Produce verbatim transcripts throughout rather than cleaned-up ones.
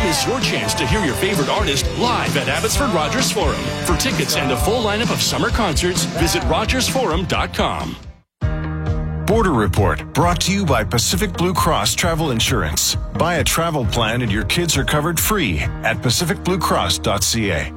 miss your chance to hear your favorite artist live at Abbotsford Rogers Forum. For tickets and a full lineup of summer concerts, visit rogers forum dot com. Border Report, brought to you by Pacific Blue Cross Travel Insurance. Buy a travel plan and your kids are covered free at pacific blue cross dot c a.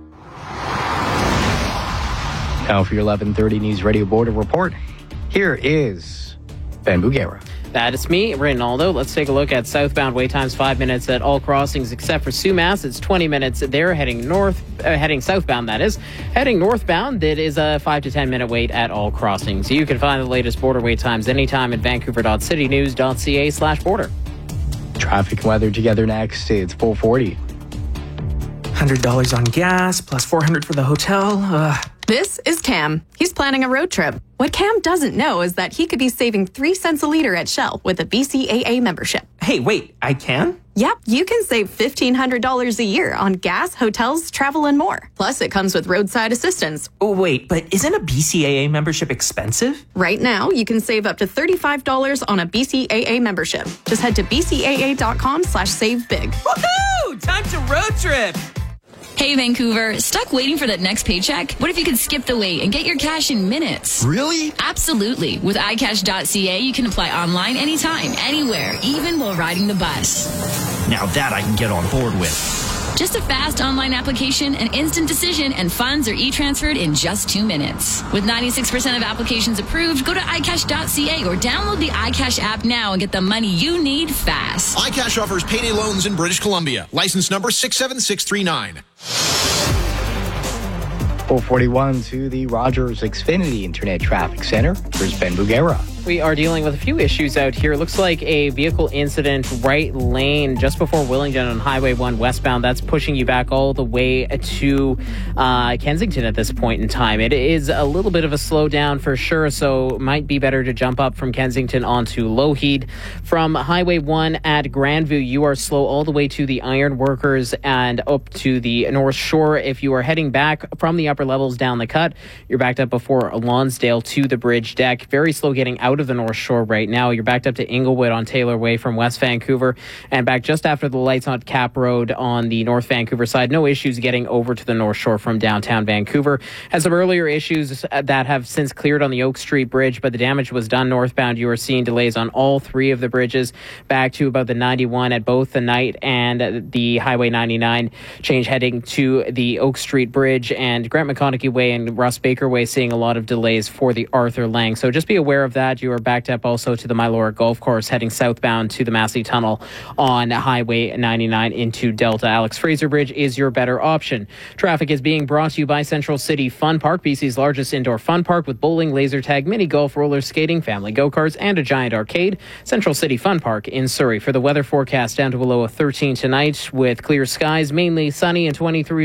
Now for your eleven thirty News Radio Border Report, here is Ben Bugera. That is me, Reynaldo. Let's take a look at southbound wait times. Five minutes at all crossings except for Sumas. It's twenty minutes there heading north, uh, heading southbound, that is. Heading northbound, it is a five to ten minute wait at all crossings. You can find the latest border wait times anytime at vancouver dot city news dot c a slash border. Traffic and weather together next. It's four forty. one hundred dollars on gas, plus four hundred dollars for the hotel. Ugh. This is Cam. He's planning a road trip. What Cam doesn't know is that he could be saving three cents a liter at Shell with a B C A A membership. Hey, wait, I can? Yep, you can save fifteen hundred dollars a year on gas, hotels, travel, and more. Plus, it comes with roadside assistance. Oh, wait, but isn't a B C A A membership expensive? Right now, you can save up to thirty-five dollars on a B C A A membership. Just head to b c a a dot com slash save big. Woohoo! Time to road trip! Hey, Vancouver, stuck waiting for that next paycheck? What if you could skip the wait and get your cash in minutes? Really? Absolutely. With i cash dot c a, you can apply online anytime, anywhere, even while riding the bus. Now that I can get on board with. Just a fast online application, an instant decision, and funds are e-transferred in just two minutes. With ninety-six percent of applications approved, go to i cash dot c a or download the iCash app now and get the money you need fast. iCash offers payday loans in British Columbia. License number six seven six three nine. four forty-one to the Rogers Xfinity Internet Traffic Center. Here's Ben Bugera. We are dealing with a few issues out here. Looks like a vehicle incident right lane just before Willingdon on Highway one westbound. That's pushing you back all the way to uh, Kensington at this point in time. It is a little bit of a slowdown for sure, so it might be better to jump up from Kensington onto Lougheed. From Highway one at Grandview, you are slow all the way to the Iron Workers and up to the North Shore. If you are heading back from the upper levels down the cut, you're backed up before Lonsdale to the bridge deck. Very slow getting out of the North Shore right now. You're backed up to Inglewood on Taylor Way from West Vancouver and back just after the lights on Cap Road on the North Vancouver side. No issues getting over to the North Shore from downtown Vancouver. Has some earlier issues that have since cleared on the Oak Street Bridge, but the damage was done northbound. You are seeing delays on all three of the bridges back to about the ninety-one at both the Knight and the Highway ninety-nine change heading to the Oak Street Bridge, and Grant McConaughey Way and Russ Baker Way seeing a lot of delays for the Arthur Lang. So just be aware of that. You are backed up also to the Mylora Golf Course heading southbound to the Massey Tunnel on Highway ninety-nine into Delta. Alex Fraser Bridge is your better option. Traffic is being brought to you by Central City Fun Park, B C's largest indoor fun park with bowling, laser tag, mini golf, roller skating, family go-karts, and a giant arcade. Central City Fun Park in Surrey. For the weather forecast, down to a low of thirteen tonight with clear skies, mainly sunny and twenty-three